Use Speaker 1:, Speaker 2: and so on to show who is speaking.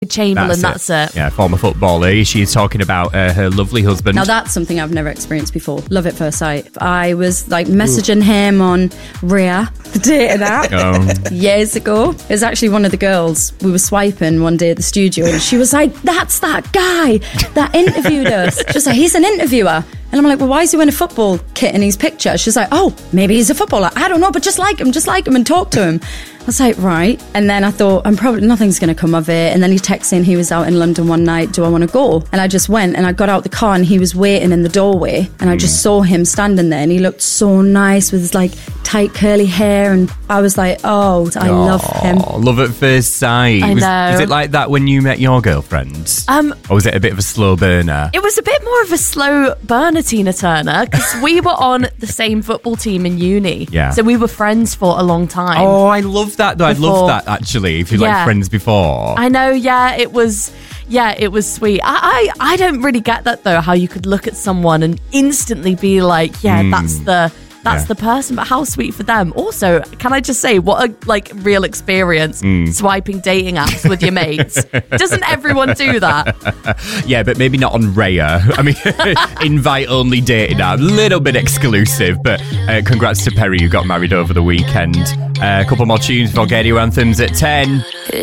Speaker 1: Chamberlain, that's it.
Speaker 2: Yeah, former footballer. She's talking about her lovely husband.
Speaker 3: Now that's something I've never experienced before. Love at first sight. I was like messaging him on Rhea, the dating app, years ago. It was actually one of the girls. We were swiping one day at the studio and she was like, that's that guy that interviewed us. She was like, he's an interviewer. And I'm like, well, why is he wearing a football kit in his picture? She's like, oh, maybe he's a footballer. I don't know, but just like him and talk to him. I was like, right. And then I thought, nothing's going to come of it. And then he texted saying he was out in London one night. Do I want to go? And I just went and I got out the car and he was waiting in the doorway. And I just saw him standing there and he looked so nice with his like tight curly hair. And I was like, oh, I love him.
Speaker 2: Love at first sight.
Speaker 1: I know.
Speaker 2: Was it like that when you met your girlfriend? Or was it a bit of a slow burner?
Speaker 1: It was a bit more of a slow burner, Tina Turner, because we were on the same football team in uni.
Speaker 2: Yeah.
Speaker 1: So we were friends for a long time.
Speaker 2: Oh, I love that though. I'd love that actually, if you're like friends before.
Speaker 1: I know, it was sweet. I don't really get that though, how you could look at someone and instantly be like, that's the person, but how sweet for them. Also, can I just say, what a real experience swiping dating apps with your mates. Doesn't everyone do that?
Speaker 2: Yeah, but maybe not on Raya. I mean, invite only dating app, little bit exclusive, but congrats to Perry who got married over the weekend. A couple more tunes for Get You Anthems at 10.